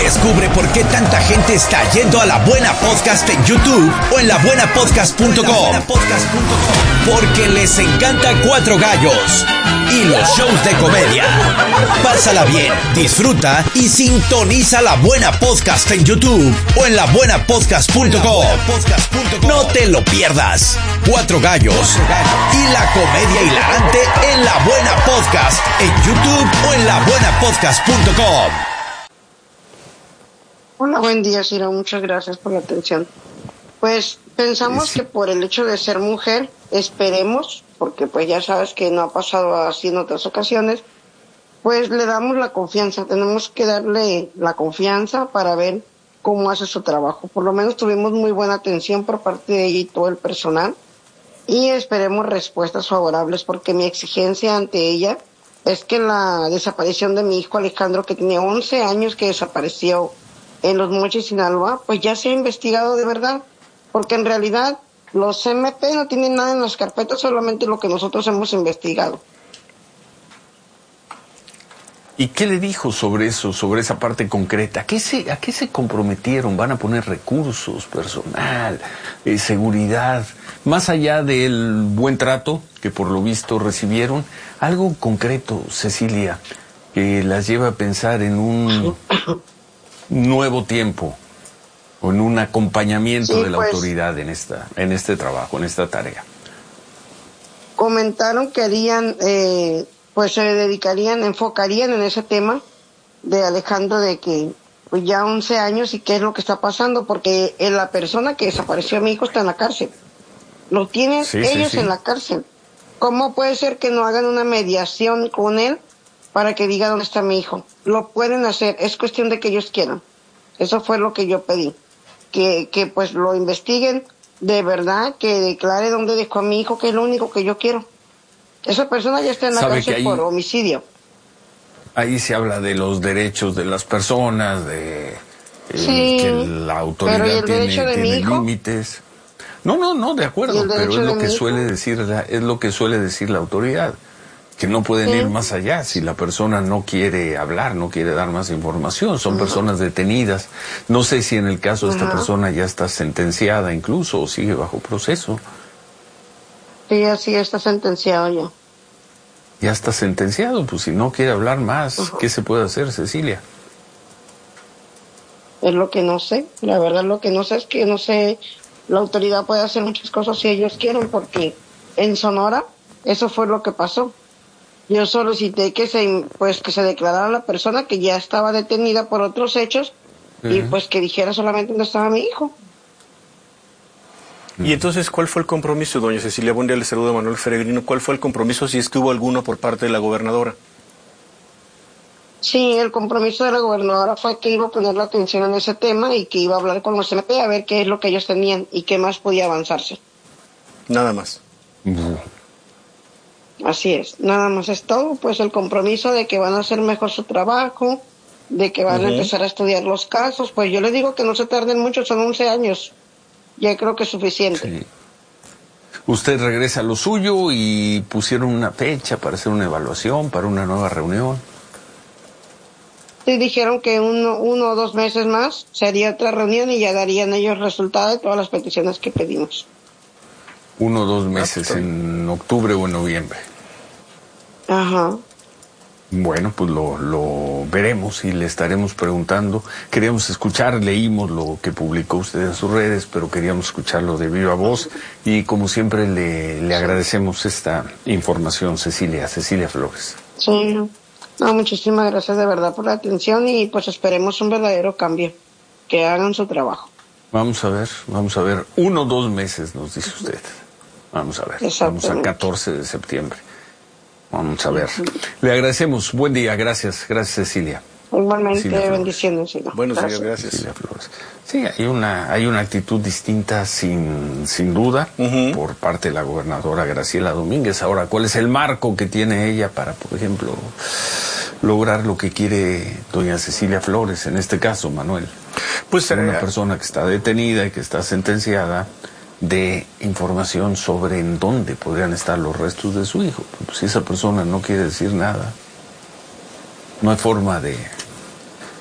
Descubre por qué tanta gente está yendo a La Buena Podcast en YouTube o en labuenapodcast.com. Porque les encanta Cuatro Gallos y los shows de comedia. Pásala bien, disfruta y sintoniza La Buena Podcast en YouTube o en labuenapodcast.com. No te lo pierdas. Cuatro Gallos y la comedia hilarante en La Buena Podcast en YouTube o en labuenapodcast.com. Hola, buen día, Ciro. Muchas gracias por la atención. Pues pensamos que por el hecho de ser mujer, esperemos, porque pues ya sabes que no ha pasado así en otras ocasiones, pues le damos la confianza. Tenemos que darle la confianza para ver cómo hace su trabajo. Por lo menos tuvimos muy buena atención por parte de ella y todo el personal. Y esperemos respuestas favorables, porque mi exigencia ante ella es que la desaparición de mi hijo Alejandro, que tenía 11 años que desapareció en Los Mochis, Sinaloa, pues ya se ha investigado de verdad, porque en realidad los MP no tienen nada en las carpetas, solamente lo que nosotros hemos investigado. ¿Y qué le dijo sobre eso, sobre esa parte concreta? ¿A qué se comprometieron? ¿Van a poner recursos, personal, seguridad? Más allá del buen trato que por lo visto recibieron, algo concreto, Cecilia, que las lleva a pensar en un nuevo tiempo o en un acompañamiento de la autoridad en este trabajo, en esta tarea. Comentaron que harían, pues se dedicarían, enfocarían en ese tema de Alejandro, de que pues ya 11 años y qué es lo que está pasando, porque la persona que desapareció a mi hijo está en la cárcel. Lo tienen ellos en la cárcel. ¿Cómo puede ser que no hagan una mediación con él para que diga dónde está mi hijo? Lo pueden hacer, es cuestión de que ellos quieran. Eso fue lo que yo pedí. Que pues lo investiguen de verdad, que declare dónde dejó a mi hijo, que es lo único que yo quiero. Esa persona ya está en la cárcel por homicidio. Ahí se habla de los derechos de las personas, de que la autoridad tiene límites. No, de acuerdo, pero es lo que suele decir la autoridad, que no pueden ir más allá si la persona no quiere hablar, no quiere dar más información. Son personas detenidas. No sé si en el caso de esta persona ya está sentenciada incluso o sigue bajo proceso. Sí, está sentenciado ya. Ya está sentenciado, pues si no quiere hablar más, ¿qué se puede hacer, Cecilia? Es lo que no sé, la verdad lo que no sé es que no sé, la autoridad puede hacer muchas cosas si ellos quieren, porque en Sonora eso fue lo que pasó. Yo solicité que se declarara la persona que ya estaba detenida por otros hechos y pues que dijera solamente dónde estaba mi hijo. Y entonces, ¿cuál fue el compromiso, doña Cecilia? Buen día, le saluda Manuel Peregrino. ¿Cuál fue el compromiso, si es que hubo alguno por parte de la gobernadora? Sí, el compromiso de la gobernadora fue que iba a poner la atención en ese tema y que iba a hablar con los MP a ver qué es lo que ellos tenían y qué más podía avanzarse. Nada más. Así es, nada más es todo, pues el compromiso de que van a hacer mejor su trabajo, de que van a empezar a estudiar los casos, pues yo les digo que no se tarden mucho, son 11 años. Ya creo que es suficiente. Sí. Usted regresa a lo suyo y pusieron una fecha para hacer una evaluación, para una nueva reunión. Sí, dijeron que uno o 2 meses más se haría otra reunión y ya darían ellos resultado de todas las peticiones que pedimos. 1 o 2 meses, en octubre o en noviembre. Ajá. Bueno, pues lo veremos y le estaremos preguntando. Queríamos escuchar, leímos lo que publicó usted en sus redes, pero queríamos escucharlo de viva voz y como siempre le agradecemos esta información, Cecilia Flores. Sí, no, muchísimas gracias de verdad por la atención y pues esperemos un verdadero cambio, que hagan su trabajo. Vamos a ver, 1 o 2 meses nos dice usted. Vamos a ver, vamos a 14 de septiembre. Vamos a ver. Le agradecemos. Buen día. Gracias, Cecilia. Igualmente, bendiciones. Buenos días, gracias. Cecilia Flores. Sí, hay una actitud distinta sin duda por parte de la gobernadora Graciela Domínguez. Ahora, ¿cuál es el marco que tiene ella para, por ejemplo, lograr lo que quiere doña Cecilia Flores, en este caso, Manuel? Pues una persona que está detenida y que está sentenciada, de información sobre en dónde podrían estar los restos de su hijo. Pues si esa persona no quiere decir nada, no hay forma de